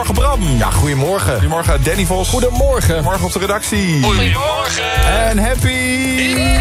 Goedemorgen Bram. Ja, goedemorgen. Goedemorgen Danny Vos. Goedemorgen. Morgen op de redactie. Goedemorgen. En happy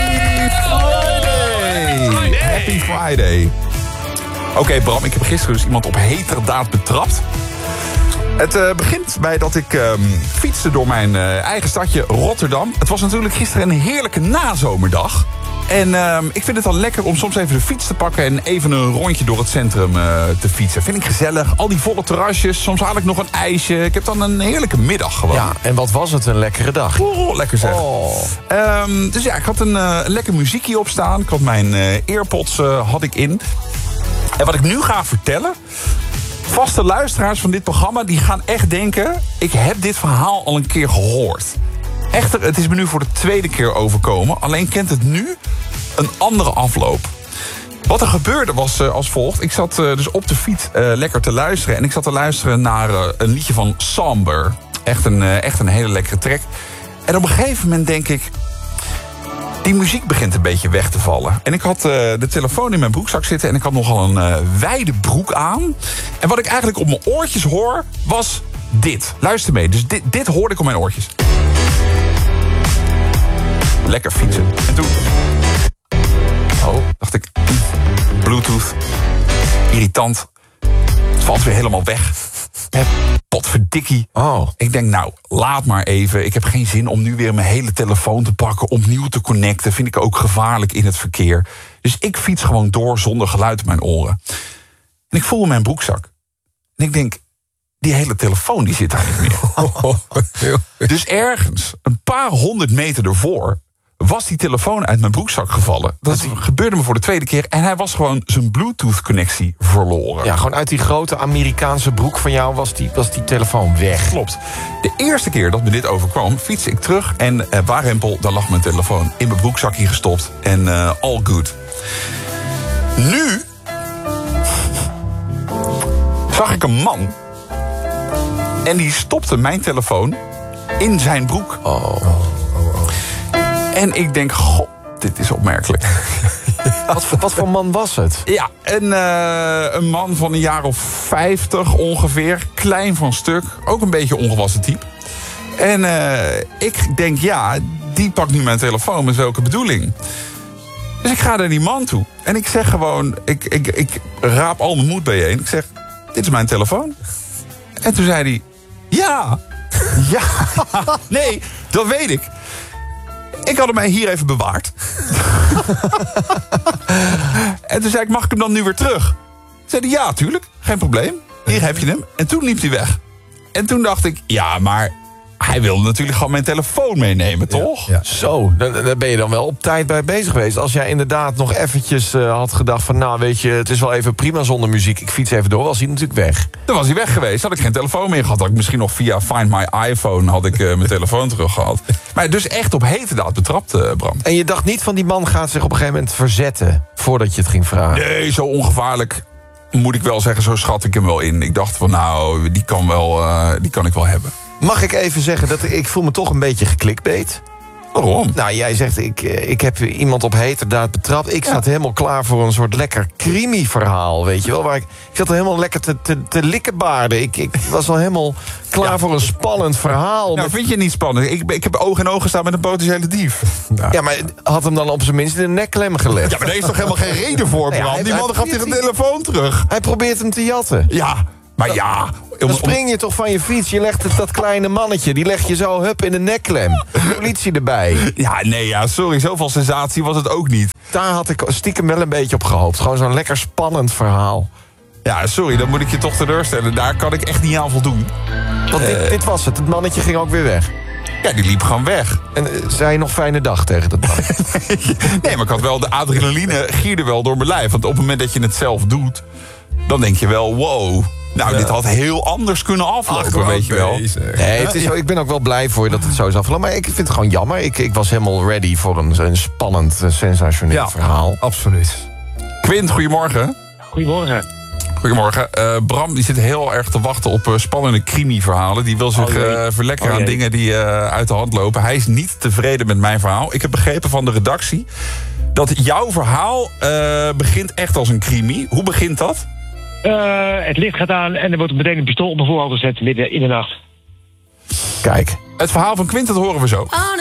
Friday. Happy Friday. Oké, Bram, ik heb gisteren dus iemand op heterdaad betrapt. Het begint bij dat ik fietste door mijn eigen stadje Rotterdam. Het was natuurlijk gisteren een heerlijke nazomerdag. En ik vind het dan lekker om soms even de fiets te pakken en even een rondje door het centrum te fietsen. Vind ik gezellig. Al die volle terrasjes. Soms haal ik nog een ijsje. Ik heb dan een heerlijke middag gewoon. Ja, en wat was het een lekkere dag. Oh, lekker zeg. Oh. Dus ja, ik had een lekker muziekje op staan. Ik had mijn AirPods had ik in. En wat ik nu ga vertellen, vaste luisteraars van dit programma die gaan echt denken, ik heb dit verhaal al een keer gehoord. Echter, het is me nu voor de tweede keer overkomen. Alleen kent het nu een andere afloop. Wat er gebeurde was als volgt. Ik zat dus op de fiets lekker te luisteren. En ik zat te luisteren naar een liedje van Somber. Echt een hele lekkere track. En op een gegeven moment denk ik, die muziek begint een beetje weg te vallen. En ik had de telefoon in mijn broekzak zitten en ik had nogal een wijde broek aan. En wat ik eigenlijk op mijn oortjes hoor, was dit. Luister mee, dus dit hoorde ik op mijn oortjes. Lekker fietsen. En toen dacht ik, Bluetooth, irritant. Het valt weer helemaal weg. Potverdikkie. Ik denk, nou, laat maar even. Ik heb geen zin om nu weer mijn hele telefoon te pakken, opnieuw te connecten. Vind ik ook gevaarlijk in het verkeer. Dus ik fiets gewoon door zonder geluid in mijn oren. En ik voel mijn broekzak. En ik denk, die hele telefoon die zit daar niet meer. Dus ergens, een paar 100 meter ervoor, was die telefoon uit mijn broekzak gevallen. Dat gebeurde me voor de tweede keer. En hij was gewoon zijn Bluetooth-connectie verloren. Ja, gewoon uit die grote Amerikaanse broek van jou was die telefoon weg. Klopt. De eerste keer dat me dit overkwam, fietste ik terug. En waarempel, daar lag mijn telefoon in mijn broekzakje gestopt. En all good. Nu zag ik een man. En die stopte mijn telefoon in zijn broek. En ik denk, goh, dit is opmerkelijk. Wat voor man was het? Ja, een man van een jaar of 50 ongeveer. Klein van stuk. Ook een beetje ongewassen type. En ik denk, ja, die pakt nu mijn telefoon. Met welke bedoeling? Dus ik ga naar die man toe. En ik zeg gewoon, ik raap al mijn moed bijeen. Ik zeg, dit is mijn telefoon. En toen zei hij, ja. Ja, nee, dat weet ik. Ik had hem mij hier even bewaard. En toen zei ik, mag ik hem dan nu weer terug? Zei hij, ja, tuurlijk, geen probleem. Hier heb je hem. En toen liep hij weg. En toen dacht ik, ja, maar hij wilde natuurlijk gewoon mijn telefoon meenemen, toch? Ja. Zo, daar ben je dan wel op tijd bij bezig geweest. Als jij inderdaad nog eventjes had gedacht van, nou, weet je, het is wel even prima zonder muziek, ik fiets even door, was hij natuurlijk weg. Dan was hij weg geweest, had ik geen telefoon meer gehad. Had ik misschien nog via Find My iPhone had ik mijn telefoon terug gehad. Maar dus echt op heterdaad betrapt, Bram. En je dacht niet van, die man gaat zich op een gegeven moment verzetten voordat je het ging vragen? Nee, zo ongevaarlijk moet ik wel zeggen, zo schat ik hem wel in. Ik dacht van, nou, die kan ik wel hebben. Mag ik even zeggen dat ik voel me toch een beetje geklikbeet? Waarom? Nou, jij zegt, ik heb iemand op heterdaad betrapt. Ik zat helemaal klaar voor een soort lekker crimi-verhaal, weet je wel. Waar ik zat er helemaal lekker te likkenbaarden. Ik was al helemaal klaar voor een spannend verhaal. Nou, vind je het niet spannend? Ik heb oog in oog gestaan met een potentiële dief. Nou. Ja, maar had hem dan op zijn minst in een nekklem gelegd. Ja, maar daar is toch helemaal geen reden voor, Bram? Ja, die man gaf tegen de telefoon terug. Hij probeert hem te jatten. Ja, maar ja. Dan spring je toch van je fiets. Je legt dat kleine mannetje, die leg je zo in de nekklem. Politie erbij. Ja, nee, ja, sorry, zoveel sensatie was het ook niet. Daar had ik stiekem wel een beetje op gehoopt. Gewoon zo'n lekker spannend verhaal. Ja, sorry, dan moet ik je toch teleurstellen. Daar kan ik echt niet aan voldoen. Want dit was het. Het mannetje ging ook weer weg. Ja, die liep gewoon weg. En zei je nog fijne dag tegen dat mannetje? Nee, maar ik had wel de adrenaline gierde wel door mijn lijf. Want op het moment dat je het zelf doet, dan denk je wel, wow. Nou, dit had heel anders kunnen aflopen, weet je wel. Nee, het is zo, ik ben ook wel blij voor je dat het zo is afgelopen. Maar ik vind het gewoon jammer. Ik was helemaal ready voor een spannend, sensationeel verhaal. Absoluut. Quint, goedemorgen. Goedemorgen. Goedemorgen. Bram die zit heel erg te wachten op spannende crimi-verhalen. Die wil zich verlekkeren aan dingen die uit de hand lopen. Hij is niet tevreden met mijn verhaal. Ik heb begrepen van de redactie dat jouw verhaal begint echt als een crimi. Hoe begint dat? Het licht gaat aan en er wordt meteen een pistool op mijn voorhoofd gezet midden in de nacht. Kijk. Het verhaal van Quint, dat horen we zo.